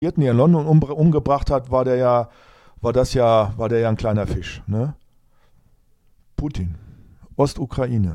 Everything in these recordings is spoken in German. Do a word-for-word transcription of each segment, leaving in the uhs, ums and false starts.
die in London um, umgebracht hat, war der ja, war das ja, war der ja ein kleiner Fisch. Ne? Putin, Ostukraine,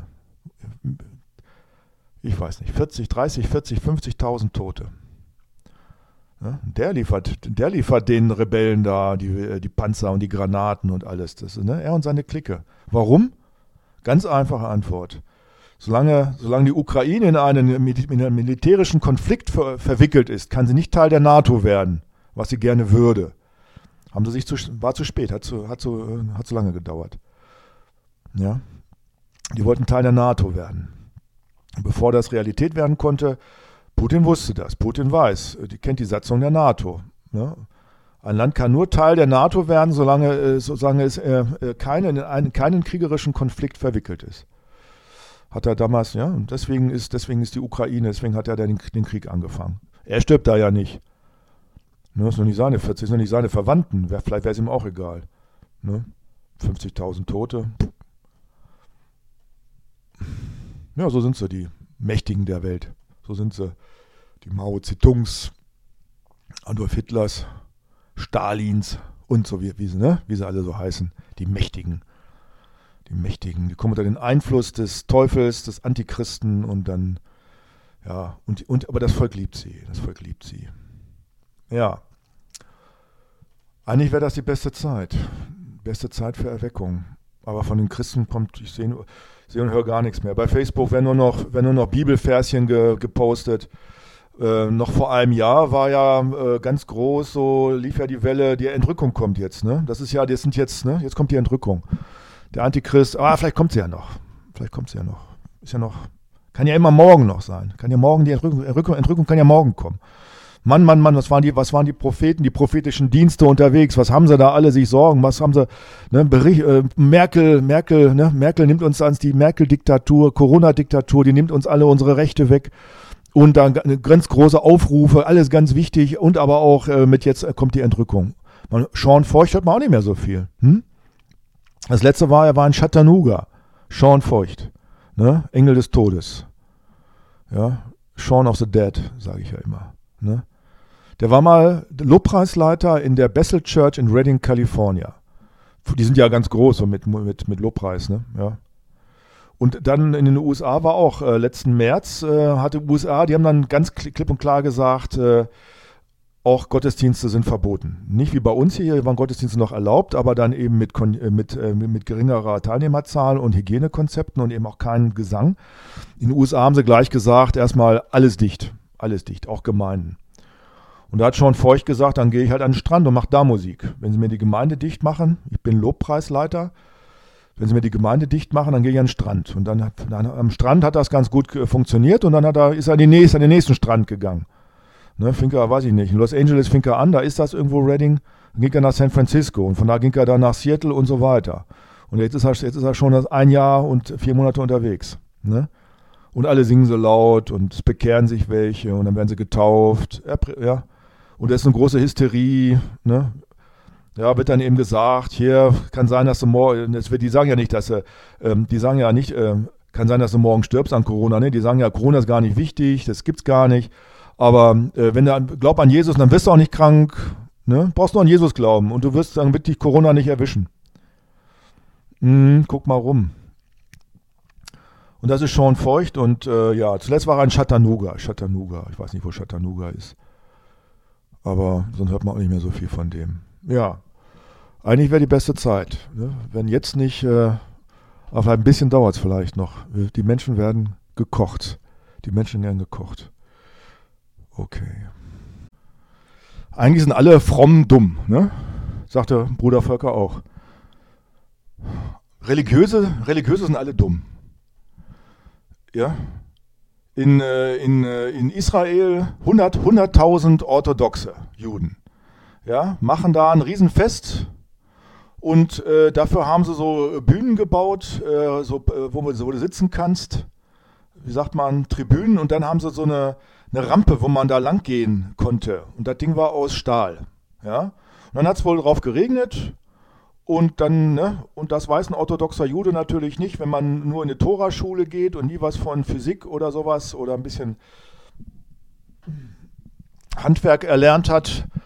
ich weiß nicht, vierzig, dreißig, vierzig, fünfzigtausend Tote. Ja, der liefert, der liefert den Rebellen da die, die Panzer und die Granaten und alles. Das, ne? Er und seine Clique. Warum? Ganz einfache Antwort. Solange, solange die Ukraine in einen, in einen militärischen Konflikt ver, verwickelt ist, kann sie nicht Teil der NATO werden, was sie gerne würde. Haben sie sich zu, war zu spät, hat zu, hat zu, hat zu lange gedauert. Ja? Die wollten Teil der NATO werden. Und bevor das Realität werden konnte, Putin wusste das. Putin weiß, die kennt die Satzung der NATO. Ne? Ein Land kann nur Teil der NATO werden, solange, solange es äh, keine, in einen, keinen kriegerischen Konflikt verwickelt ist. Hat er damals, ja, und deswegen ist, deswegen ist die Ukraine, deswegen hat er den, den Krieg angefangen. Er stirbt da ja nicht. Ne, das ist noch nicht seine vierzig, das sind noch nicht seine Verwandten. Vielleicht wäre es ihm auch egal. Ne? fünfzigtausend Tote. Ja, so sind sie, die Mächtigen der Welt. So sind sie. Die Mao Zedongs, Adolf Hitlers, Stalins und so, wie, wie, sie, ne? wie sie alle so heißen. Die Mächtigen. Die Mächtigen. Die kommen unter den Einfluss des Teufels, des Antichristen und dann, ja, und, und aber das Volk liebt sie. Das Volk liebt sie. Ja. Eigentlich wäre das die beste Zeit. Beste Zeit für Erweckung. Aber von den Christen kommt, ich sehe seh und höre gar nichts mehr. Bei Facebook werden nur noch, werden nur noch Bibelverschen ge, gepostet. Äh, noch vor einem Jahr war ja äh, ganz groß, so lief ja die Welle, die Entrückung kommt jetzt. Ne? Das ist ja, das sind jetzt, ne? Jetzt kommt die Entrückung. Der Antichrist, ah, vielleicht kommt sie ja noch. Vielleicht kommt sie ja noch. Ist ja noch, kann ja immer morgen noch sein. Kann ja morgen, die Entrückung, Entrückung, Entrückung kann ja morgen kommen. Mann, Mann, Mann, was waren die, was waren die Propheten, die prophetischen Dienste unterwegs? Was haben sie da alle sich Sorgen? Was haben sie, ne, Bericht, äh, Merkel, Merkel, ne, Merkel nimmt uns ans, die Merkel-Diktatur, Corona-Diktatur, die nimmt uns alle unsere Rechte weg. Und dann ganz große Aufrufe, alles ganz wichtig. Und aber auch äh, mit jetzt äh, kommt die Entrückung. Man, Sean Feucht hört man auch nicht mehr so viel. Hm? Das letzte war, er war in Chattanooga. Sean Feucht, ne? Engel des Todes. Ja, Shaun of the Dead, sage ich ja immer. Ne? Der war mal Lobpreisleiter in der Bethel Church in Redding, California. Die sind ja ganz groß so mit, mit, mit Lobpreis. Ne? Ja. Und dann in den U S A war auch äh, letzten März, äh, hatte U S A, die haben dann ganz klipp und klar gesagt, äh, auch Gottesdienste sind verboten. Nicht wie bei uns hier, hier waren Gottesdienste noch erlaubt, aber dann eben mit, mit, äh, mit geringerer Teilnehmerzahl und Hygienekonzepten und eben auch keinen Gesang. In den U S A haben sie gleich gesagt, erstmal alles dicht, alles dicht, auch Gemeinden. Und da hat Sean Feucht gesagt, dann gehe ich halt an den Strand und mache da Musik. Wenn sie mir die Gemeinde dicht machen, ich bin Lobpreisleiter, wenn sie mir die Gemeinde dicht machen, dann gehe ich an den Strand. Und dann, hat, dann am Strand hat das ganz gut funktioniert und dann hat er, ist er an den nächsten, an den nächsten Strand gegangen. Ne, fing er, weiß ich nicht, in Los Angeles fing er an, da ist das irgendwo Redding, dann ging er nach San Francisco und von da ging er dann nach Seattle und so weiter. Und jetzt ist er, jetzt ist er schon ein Jahr und vier Monate unterwegs. Ne? Und alle singen so laut und es bekehren sich welche und dann werden sie getauft. Ja. Und das ist eine große Hysterie. Ne? Ja, wird dann eben gesagt, hier kann sein, dass du morgen, das wird, die sagen ja nicht, dass sie, ähm, die sagen ja nicht, äh, kann sein, dass du morgen stirbst an Corona. Ne? Die sagen ja, Corona ist gar nicht wichtig, das gibt's gar nicht. Aber äh, wenn du glaubst an Jesus, dann wirst du auch nicht krank. Ne? Brauchst nur an Jesus glauben und du wirst, dann wird dich Corona nicht erwischen. Hm, guck mal rum. Und das ist Sean Feucht und äh, ja, zuletzt war er in Chattanooga. Chattanooga, ich weiß nicht, wo Chattanooga ist. Aber sonst hört man auch nicht mehr so viel von dem. Ja, eigentlich wäre die beste Zeit. Ne? Wenn jetzt nicht, äh, aber ein bisschen dauert es vielleicht noch. Die Menschen werden gekocht. Die Menschen werden gekocht. Okay. Eigentlich sind alle fromm dumm, ne? Sagte Bruder Volker auch. Religiöse, Religiöse sind alle dumm. Ja? In, äh, in, äh, in Israel hundert, hunderttausend orthodoxe Juden. Ja, machen da ein Riesenfest und äh, dafür haben sie so Bühnen gebaut, äh, so, äh, wo, wo du sitzen kannst. Wie sagt man, Tribünen, und dann haben sie so eine, eine Rampe, wo man da lang gehen konnte. Und das Ding war aus Stahl. Ja? Und dann hat es wohl drauf geregnet. Und dann, ne, und das weiß ein orthodoxer Jude natürlich nicht, wenn man nur in eine Toraschule geht und nie was von Physik oder sowas oder ein bisschen, Handwerk erlernt hat,